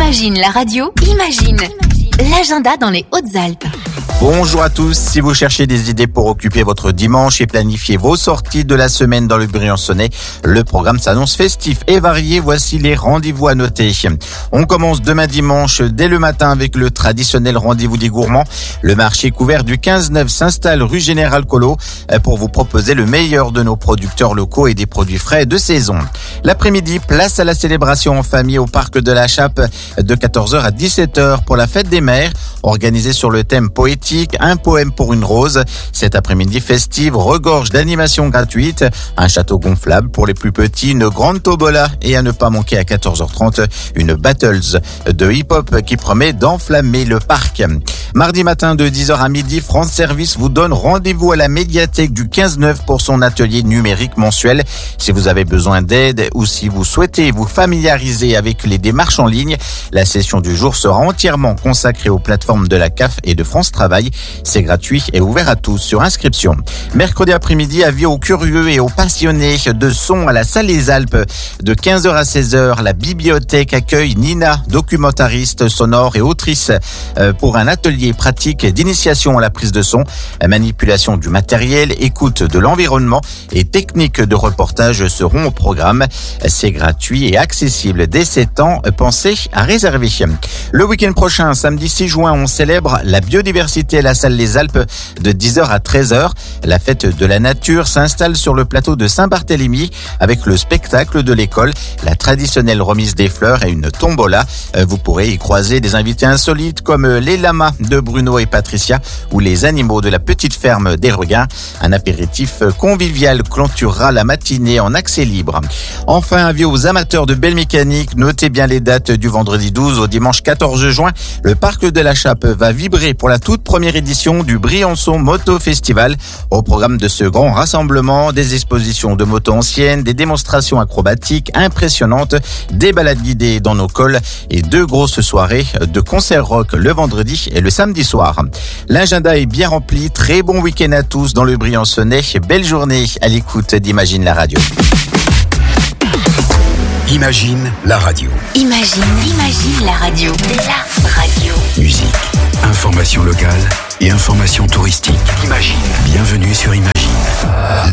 Imagine la radio, imagine l'agenda dans les Hautes-Alpes. Bonjour à tous, si vous cherchez des idées pour occuper votre dimanche et planifier vos sorties de la semaine dans le Briançonnais, le programme s'annonce festif et varié, voici les rendez-vous à noter. On commence demain dimanche dès le matin avec le traditionnel rendez-vous des gourmands. Le marché couvert du 15-9 s'installe rue Général Collot pour vous proposer le meilleur de nos producteurs locaux et des produits frais de saison. L'après-midi, place à la célébration en famille au parc de la Chape de 14h à 17h pour la fête des mères, organisée sur le thème poétique Un poème pour une rose. Cet après-midi festive regorge d'animations gratuites, un château gonflable pour les plus petits, une grande tombola et à ne pas manquer à 14h30 une battles de hip-hop qui promet d'enflammer le parc. Mardi matin de 10h à midi, France Service vous donne rendez-vous à la médiathèque du 15-9 pour son atelier numérique mensuel. Si vous avez besoin d'aide ou si vous souhaitez vous familiariser avec les démarches en ligne, la session du jour sera entièrement consacrée aux plateformes de la CAF et de France Travail. C'est gratuit et ouvert à tous sur inscription. Mercredi après-midi, avis aux curieux et aux passionnés de son à la Salle des Alpes. De 15h à 16h, la bibliothèque accueille Nina, documentariste sonore et autrice, pour un atelier pratique d'initiation à la prise de son, manipulation du matériel, écoute de l'environnement et techniques de reportage seront au programme. C'est gratuit et accessible dès 7 ans. Pensez à réserver. Le week-end prochain, samedi 6 juin, on célèbre la biodiversité à la Salle des Alpes de 10h à 13h. La fête de la nature s'installe sur le plateau de Saint-Barthélemy avec le spectacle de l'école, la traditionnelle remise des fleurs et une tombola. Vous pourrez y croiser des invités insolites comme les lamas de Bruno et Patricia ou les animaux de la petite ferme des Reguins. Un apéritif convivial clôturera la matinée en accès libre. Enfin, avis aux amateurs de belle mécanique, notez bien les dates du vendredi 12 au dimanche 14 juin. Le parc de la Chape va vibrer pour la toute première édition du Briançon Moto Festival. Au programme de ce grand rassemblement, des expositions de motos anciennes, des démonstrations acrobatiques impressionnantes, des balades guidées dans nos cols et 2 grosses soirées de concerts rock le vendredi et le samedi soir. L'agenda est bien rempli. Très bon week-end à tous dans le Briançonnais. Belle journée à l'écoute d'Imagine la radio. Imagine la radio. Imagine la radio. La radio. Musique, information locale et information touristique. Imagine. Bienvenue sur Imagine.